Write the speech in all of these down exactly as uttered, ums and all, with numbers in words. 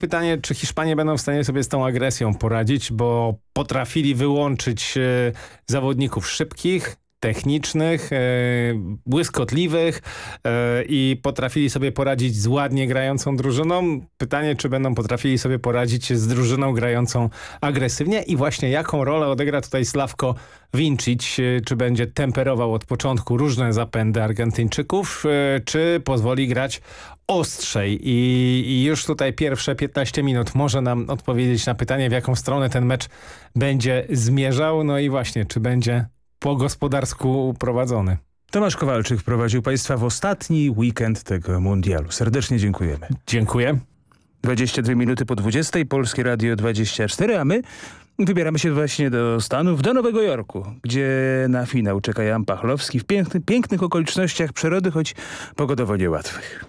Pytanie, czy Hiszpanie będą w stanie sobie z tą agresją poradzić, bo potrafili wyłączyć e, zawodników szybkich, technicznych, e, błyskotliwych e, i potrafili sobie poradzić z ładnie grającą drużyną. Pytanie, czy będą potrafili sobie poradzić z drużyną grającą agresywnie i właśnie jaką rolę odegra tutaj Slavko Vincic, e, czy będzie temperował od początku różne zapędy Argentyńczyków, e, czy pozwoli grać ostrzej. I, I już tutaj pierwsze piętnaście minut może nam odpowiedzieć na pytanie, w jaką stronę ten mecz będzie zmierzał. No i właśnie, czy będzie po gospodarsku prowadzony. Tomasz Kowalczyk prowadził Państwa w ostatni weekend tego mundialu. Serdecznie dziękujemy. Dziękuję. dwadzieścia dwie minuty po dwudziestej, Polskie Radio dwadzieścia cztery, a my wybieramy się właśnie do Stanów, do Nowego Jorku, gdzie na finał czeka Jan Pachlowski w piękny, pięknych okolicznościach przyrody, choć pogodowo niełatwych.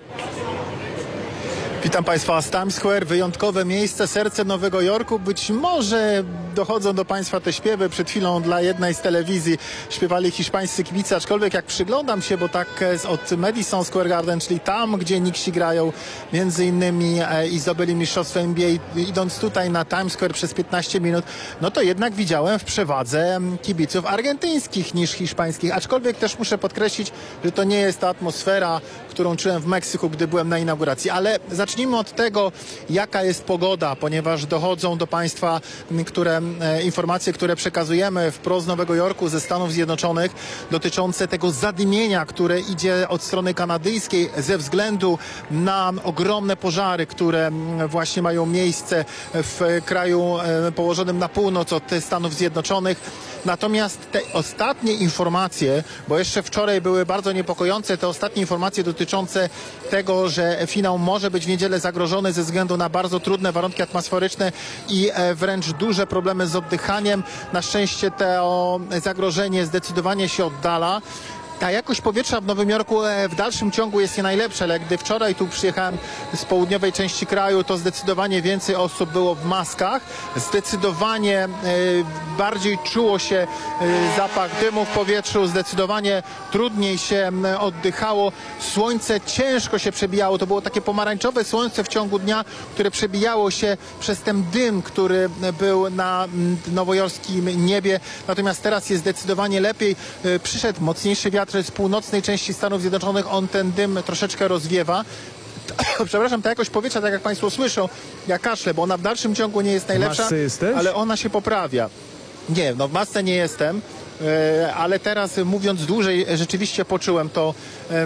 Witam Państwa z Times Square, wyjątkowe miejsce, serce Nowego Jorku. Być może dochodzą do Państwa te śpiewy. Przed chwilą dla jednej z telewizji śpiewali hiszpańscy kibice, aczkolwiek jak przyglądam się, bo tak od Madison Square Garden, czyli tam, gdzie Knicksi grają między innymi i zdobyli mistrzostwo N B A, idąc tutaj na Times Square przez piętnaście minut, no to jednak widziałem w przewadze kibiców argentyńskich niż hiszpańskich, aczkolwiek też muszę podkreślić, że to nie jest ta atmosfera, którą czułem w Meksyku, gdy byłem na inauguracji, ale zacznijmy od tego, jaka jest pogoda, ponieważ dochodzą do Państwa które, e, informacje, które przekazujemy wprost z Nowego Jorku ze Stanów Zjednoczonych dotyczące tego zadymienia, które idzie od strony kanadyjskiej ze względu na ogromne pożary, które właśnie mają miejsce w kraju e, położonym na północ od Stanów Zjednoczonych. Natomiast te ostatnie informacje, bo jeszcze wczoraj były bardzo niepokojące, te ostatnie informacje dotyczące tego, że finał może być w niedzielę zagrożony ze względu na bardzo trudne warunki atmosferyczne i wręcz duże problemy z oddychaniem. Na szczęście to zagrożenie zdecydowanie się oddala. Ta jakość powietrza w Nowym Jorku w dalszym ciągu jest nie najlepsza, ale gdy wczoraj tu przyjechałem z południowej części kraju, to zdecydowanie więcej osób było w maskach. Zdecydowanie e, bardziej czuło się e, zapach dymu w powietrzu, zdecydowanie trudniej się oddychało. Słońce ciężko się przebijało, to było takie pomarańczowe słońce w ciągu dnia, które przebijało się przez ten dym, który był na nowojorskim niebie. Natomiast teraz jest zdecydowanie lepiej. E, przyszedł mocniejszy wiatr z północnej części Stanów Zjednoczonych, on ten dym troszeczkę rozwiewa. Przepraszam, ta jakość powietrza, tak jak Państwo słyszą, ja kaszlę, bo ona w dalszym ciągu nie jest najlepsza, ale ona się poprawia. Nie, no w masce nie jestem, e, ale teraz mówiąc dłużej, rzeczywiście poczułem to e,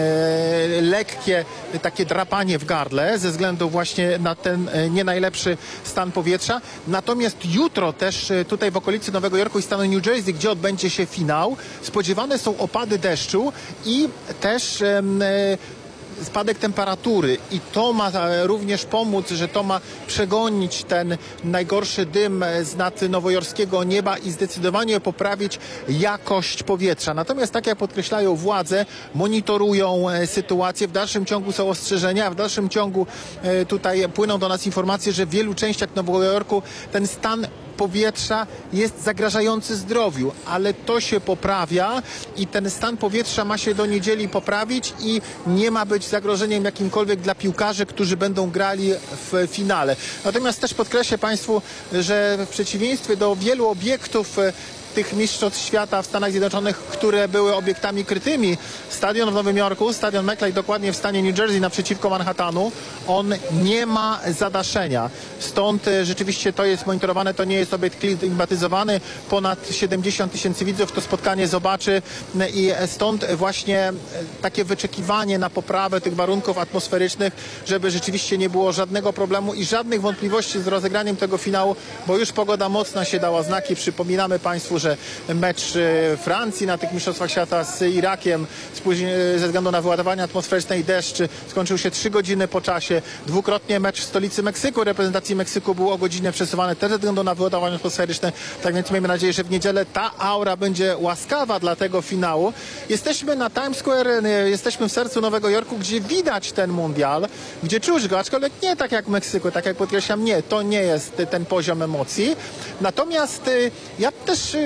lekkie takie drapanie w gardle ze względu właśnie na ten e, nie najlepszy stan powietrza. Natomiast jutro też e, tutaj w okolicy Nowego Jorku i stanu New Jersey, gdzie odbędzie się finał, spodziewane są opady deszczu i też e, spadek temperatury i to ma również pomóc, że to ma przegonić ten najgorszy dym z nad nowojorskiego nieba i zdecydowanie poprawić jakość powietrza. Natomiast tak jak podkreślają władze, monitorują sytuację, w dalszym ciągu są ostrzeżenia, w dalszym ciągu tutaj płyną do nas informacje, że w wielu częściach Nowego Jorku ten stan powietrza jest zagrażający zdrowiu, ale to się poprawia i ten stan powietrza ma się do niedzieli poprawić i nie ma być zagrożeniem jakimkolwiek dla piłkarzy, którzy będą grali w finale. Natomiast też podkreślę Państwu, że w przeciwieństwie do wielu obiektów tych mistrzostw świata w Stanach Zjednoczonych, które były obiektami krytymi, stadion w Nowym Jorku, stadion MetLife dokładnie w stanie New Jersey naprzeciwko Manhattanu, on nie ma zadaszenia. Stąd rzeczywiście to jest monitorowane, to nie jest obiekt klimatyzowany. Ponad siedemdziesiąt tysięcy widzów to spotkanie zobaczy i stąd właśnie takie wyczekiwanie na poprawę tych warunków atmosferycznych, żeby rzeczywiście nie było żadnego problemu i żadnych wątpliwości z rozegraniem tego finału, bo już pogoda mocno się dała znaki. Przypominamy Państwu, że mecz Francji na tych mistrzostwach świata z Irakiem ze względu na wyładowanie atmosferyczne i deszcz skończył się trzy godziny po czasie. Dwukrotnie mecz w stolicy Meksyku, reprezentacji Meksyku był o godzinę przesuwany też ze względu na wyładowanie atmosferyczne. Tak więc miejmy nadzieję, że w niedzielę ta aura będzie łaskawa dla tego finału. Jesteśmy na Times Square, jesteśmy w sercu Nowego Jorku, gdzie widać ten mundial, gdzie czuć go, aczkolwiek nie tak jak w Meksyku, tak jak podkreślam, nie, to nie jest ten poziom emocji. Natomiast ja też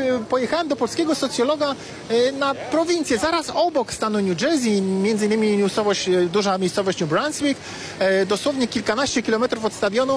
pojechałem do polskiego socjologa na prowincję, zaraz obok stanu New Jersey, między innymi miejscowość, duża miejscowość New Brunswick, dosłownie kilkanaście kilometrów od stadionu.